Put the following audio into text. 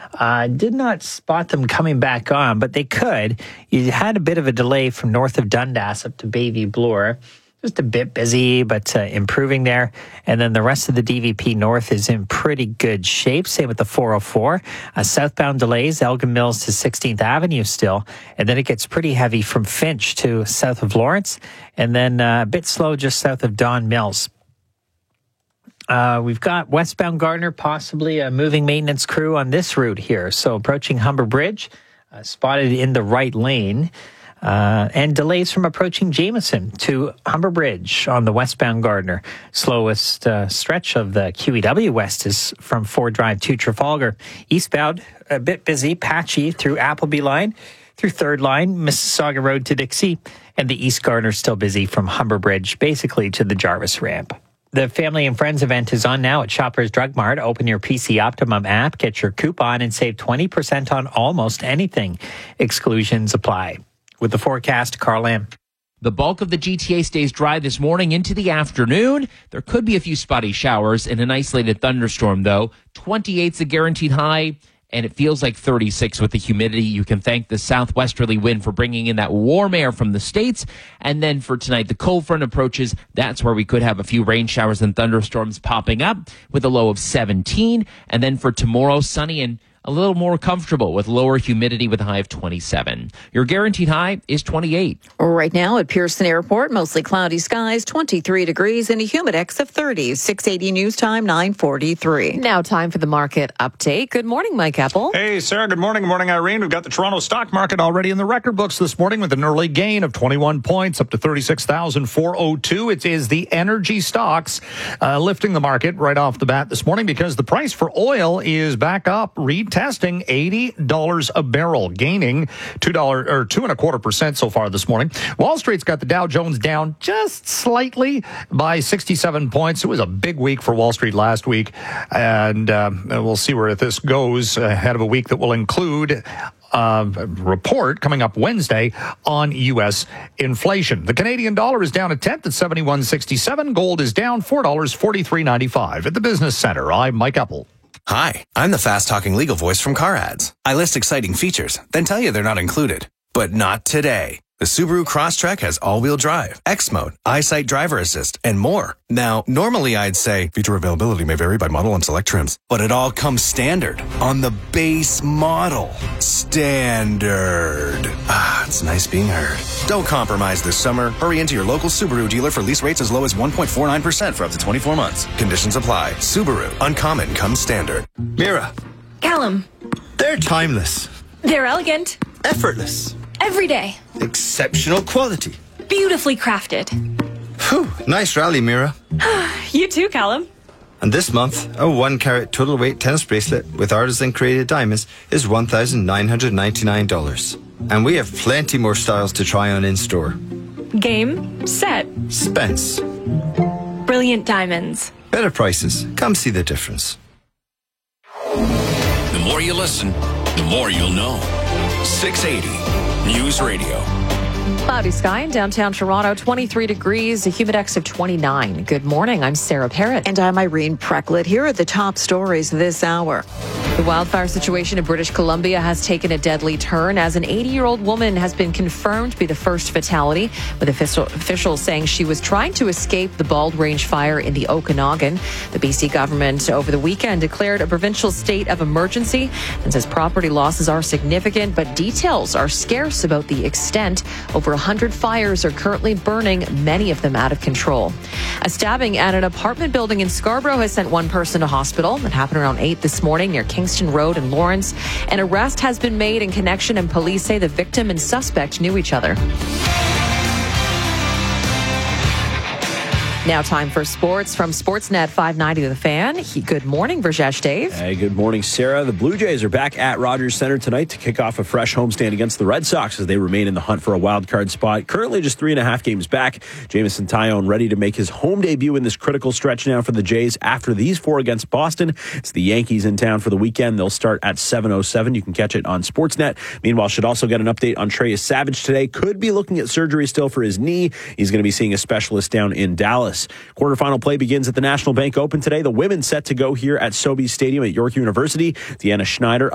Did not spot them coming back on, but they could. You had a bit of a delay from north of Dundas up to Bayview Bloor. Just a bit busy, but improving there. And then the rest of the DVP North is in pretty good shape. Same with the 404. Southbound delays, Elgin Mills to 16th Avenue still. And then it gets pretty heavy from Finch to south of Lawrence. And then a bit slow just south of Don Mills. We've got westbound Gardner, possibly a moving maintenance crew on this route here. So approaching Humber Bridge, spotted in the right lane. And delays from approaching Jameson to Humber Bridge on the westbound Gardner. Slowest stretch of the QEW West is from Ford Drive to Trafalgar. Eastbound, a bit busy, patchy through Appleby Line, through Third Line, Mississauga Road to Dixie, and the East Gardner still busy from Humber Bridge, basically to the Jarvis Ramp. The Family and Friends event is on now at Shoppers Drug Mart. Open your PC Optimum app, get your coupon, and save 20% on almost anything. Exclusions apply. With the forecast, Carl Lamb. The bulk of the GTA stays dry this morning into the afternoon. There could be a few spotty showers and an isolated thunderstorm, though. 28's a guaranteed high, and it feels like 36 with the humidity. You can thank the southwesterly wind for bringing in that warm air from the States. And then for tonight, the cold front approaches. That's where we could have a few rain showers and thunderstorms popping up with a low of 17. And then for tomorrow, sunny and a little more comfortable with lower humidity with a high of 27. Your guaranteed high is 28. Right now at Pearson Airport, mostly cloudy skies, 23 degrees and a humidex of 30. 680 news time, 9:43. Now time for the market update. Good morning, Mike Apple. Hey, Sarah. Good morning. Good morning, Irene. We've got the Toronto stock market already in the record books this morning with an early gain of 21 points up to 36,402. It is the energy stocks lifting the market right off the bat this morning because the price for oil is back up, retesting $80 a barrel, gaining $2 or 2.25% so far this morning. Wall Street's got the Dow Jones down just slightly by 67 points. It was a big week for Wall Street last week, and we'll see where this goes ahead of a week that will include a report coming up Wednesday on U.S. inflation. The Canadian dollar is down a tenth at 71.67. Gold is down $4.43.95. At the Business Center, I'm Mike Apple. Hi, I'm the fast-talking legal voice from Car Ads. I list exciting features, then tell you they're not included. But not today. The Subaru Crosstrek has all-wheel drive, X-Mode, EyeSight driver assist, and more. Now, normally I'd say feature availability may vary by model and select trims, but it all comes standard on the base model. Standard. Ah, it's nice being heard. Don't compromise this summer. Hurry into your local Subaru dealer for lease rates as low as 1.49% for up to 24 months. Conditions apply. Subaru. Uncommon comes standard. Mira. Callum. They're timeless. They're elegant. Effortless. Every day. Exceptional quality. Beautifully crafted. Whew, nice rally, Mira. You too, Callum. And this month, a 1-carat total weight tennis bracelet with artisan created diamonds is $1,999. And we have plenty more styles to try on in store. Game, set, Spence. brilliant diamonds. Better prices. Come see the difference. The more you listen, the more you'll know. 680 News Radio. Cloudy sky in downtown Toronto, 23 degrees, a humidex of 29. Good morning. I'm Sarah Parrott. And I'm Irene Precklett. Here are the top stories this hour. The wildfire situation in British Columbia has taken a deadly turn as an 80-year-old woman has been confirmed to be the first fatality, with officials saying she was trying to escape the Bald Range fire in the Okanagan. The BC government over the weekend declared a provincial state of emergency and says property losses are significant, but details are scarce about the extent. Over 100 fires are currently burning, many of them out of control. A stabbing at an apartment building in Scarborough has sent one person to hospital. It happened around 8 this morning near Kingston Road in Lawrence. An arrest has been made in connection, and police say the victim and suspect knew each other. Now time for sports from Sportsnet 590 The Fan. Good morning, Verjesh Dave. Hey, good morning, Sarah. The Blue Jays are back at Rogers Center tonight to kick off a fresh homestand against the Red Sox as they remain in the hunt for a wild card spot. Currently just 3.5 games back. Jamison Tyone ready to make his home debut in this critical stretch now for the Jays after these 4 against Boston. It's the Yankees in town for the weekend. They'll start at 7:07. You can catch it on Sportsnet. Meanwhile, should also get an update on Trey Savage today. Could be looking at surgery still for his knee. He's going to be seeing a specialist down in Dallas. Quarterfinal play begins at the National Bank Open today. The women set to go here at Sobeys Stadium at York University. Deanna Schneider